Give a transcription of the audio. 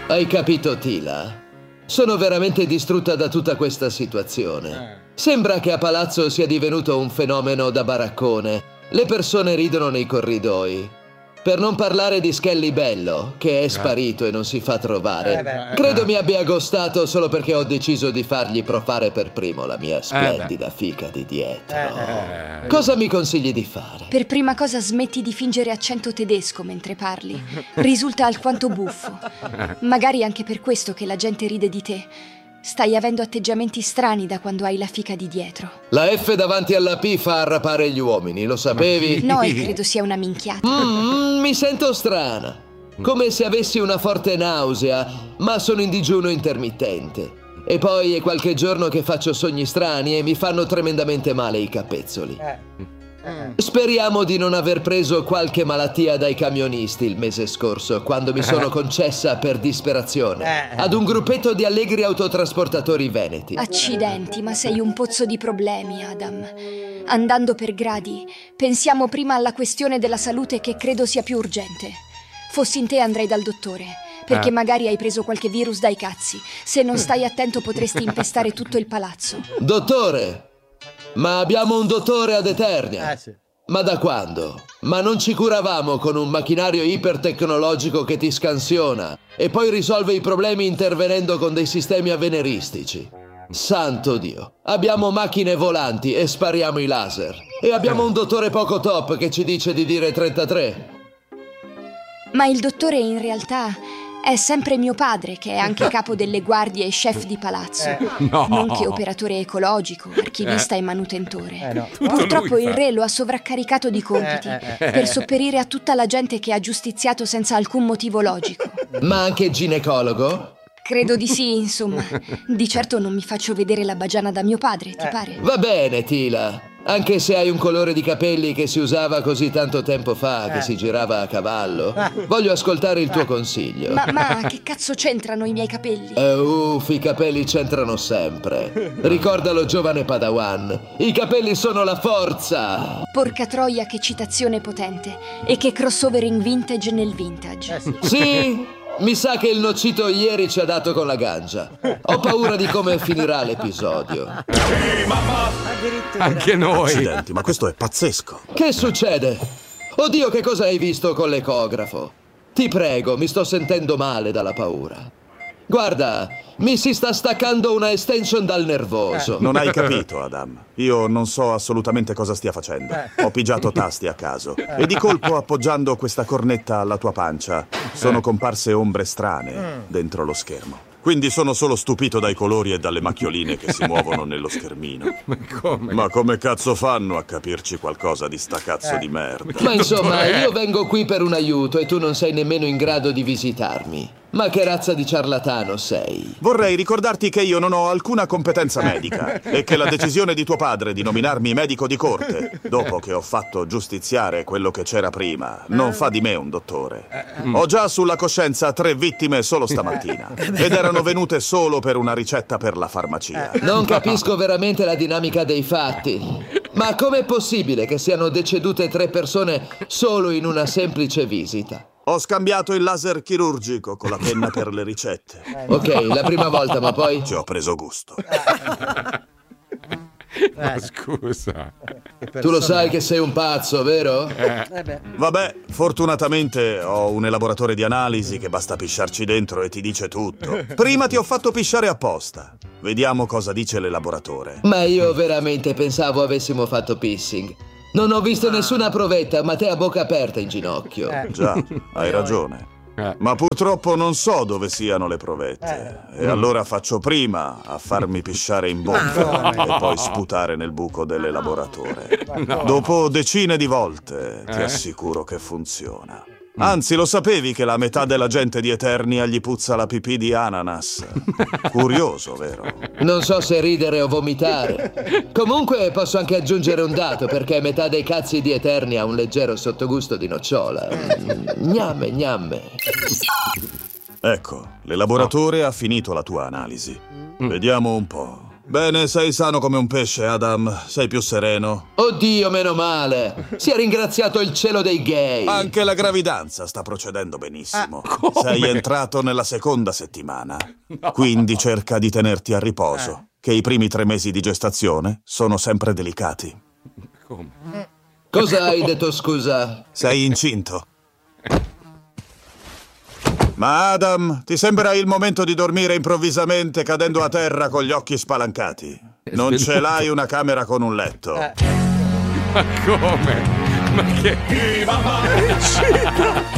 Hai capito, Tila? Sono veramente distrutta da tutta questa situazione. Sembra che a palazzo sia divenuto un fenomeno da baraccone. Le persone ridono nei corridoi. Per non parlare di Skelly Bello, che è sparito e non si fa trovare. Credo mi abbia ghostato solo perché ho deciso di fargli profare per primo la mia splendida fica di dietro. Cosa mi consigli di fare? Per prima cosa smetti di fingere accento tedesco mentre parli. Risulta alquanto buffo. Magari anche per questo che la gente ride di te. Stai avendo atteggiamenti strani da quando hai la fica di dietro. La F davanti alla P fa arrapare gli uomini, lo sapevi? No, e credo sia una minchiata. Mi sento strana. Come se avessi una forte nausea, ma sono in digiuno intermittente. E poi è qualche giorno che faccio sogni strani e mi fanno tremendamente male i capezzoli. Speriamo di non aver preso qualche malattia dai camionisti il mese scorso, quando mi sono concessa per disperazione ad un gruppetto di allegri autotrasportatori veneti. Accidenti, ma sei un pozzo di problemi, Adam. Andando per gradi, pensiamo prima alla questione della salute, che credo sia più urgente. Fossi in te andrei dal dottore, perché magari hai preso qualche virus dai cazzi. Se non stai attento potresti impestare tutto il palazzo. Dottore! Ma abbiamo un dottore ad Eternia. Sì. Ma da quando? Ma non ci curavamo con un macchinario ipertecnologico che ti scansiona e poi risolve i problemi intervenendo con dei sistemi avveniristici? Santo Dio, abbiamo macchine volanti e spariamo i laser. E abbiamo un dottore poco top che ci dice di dire 33. Ma il dottore in realtà è sempre mio padre, che è anche capo delle guardie e chef di palazzo, nonché operatore ecologico, archivista e manutentore. Purtroppo il re lo ha sovraccaricato di compiti per sopperire a tutta la gente che ha giustiziato senza alcun motivo logico. Ma anche ginecologo? Credo di sì, insomma. Di certo non mi faccio vedere la bagiana da mio padre, ti pare? Va bene, Tila. Anche se hai un colore di capelli che si usava così tanto tempo fa, che si girava a cavallo, voglio ascoltare il tuo consiglio. Ma che cazzo c'entrano i miei capelli? I capelli c'entrano sempre. Ricordalo, giovane Padawan. I capelli sono la forza. Porca troia, che citazione potente. E che crossovering vintage nel vintage. Sì? Mi sa che il nocito ieri ci ha dato con la gancia. Ho paura di come finirà l'episodio. Sì, mamma! Anche noi. Accidenti, ma questo è pazzesco. Che succede? Oddio, che cosa hai visto con l'ecografo? Ti prego, mi sto sentendo male dalla paura. Guarda, mi si sta staccando una extension dal nervoso. Non hai capito, Adam. Io non so assolutamente cosa stia facendo. Ho pigiato tasti a caso. E di colpo, appoggiando questa cornetta alla tua pancia, sono comparse ombre strane dentro lo schermo. Quindi sono solo stupito dai colori e dalle macchioline che si muovono nello schermino. Ma come cazzo fanno a capirci qualcosa di sta cazzo di merda? Ma insomma, io vengo qui per un aiuto e tu non sei nemmeno in grado di visitarmi. Ma che razza di ciarlatano sei? Vorrei ricordarti che io non ho alcuna competenza medica e che la decisione di tuo padre di nominarmi medico di corte, dopo che ho fatto giustiziare quello che c'era prima, non fa di me un dottore. Ho già sulla coscienza 3 vittime solo stamattina ed erano venute solo per una ricetta per la farmacia. Non capisco veramente la dinamica dei fatti. Ma com'è possibile che siano decedute 3 persone solo in una semplice visita? Ho scambiato il laser chirurgico con la penna per le ricette. Ok, la prima volta, ma poi... Ci ho preso gusto. Scusa. Tu lo sai che sei un pazzo, vero? Vabbè, fortunatamente ho un elaboratore di analisi che basta pisciarci dentro e ti dice tutto. Prima ti ho fatto pisciare apposta. Vediamo cosa dice l'elaboratore. Ma io veramente pensavo avessimo fatto pissing. Non ho visto nessuna provetta, ma te a bocca aperta in ginocchio. Già, hai ragione. Ma purtroppo non so dove siano le provette. E allora faccio prima a farmi pisciare in bocca e poi sputare nel buco dell'elaboratore. Dopo decine di volte ti assicuro che funziona. Anzi, lo sapevi che la metà della gente di Eternia gli puzza la pipì di ananas? Curioso, vero? Non so se ridere o vomitare. Comunque posso anche aggiungere un dato, perché metà dei cazzi di Eternia ha un leggero sottogusto di nocciola. Gnamme, gnamme. Ecco, l'elaboratore ha finito la tua analisi. Vediamo un po'. Bene, sei sano come un pesce, Adam. Sei più sereno. Oddio, meno male. Si è ringraziato il cielo dei gay. Anche la gravidanza sta procedendo benissimo. Sei entrato nella seconda settimana. Quindi cerca di tenerti a riposo. Che i primi 3 mesi di gestazione sono sempre delicati. Come? Cosa hai detto, scusa? Sei incinto. Ma Adam, ti sembra il momento di dormire improvvisamente cadendo a terra con gli occhi spalancati? Non ce l'hai una camera con un letto. Ma come? Ma che...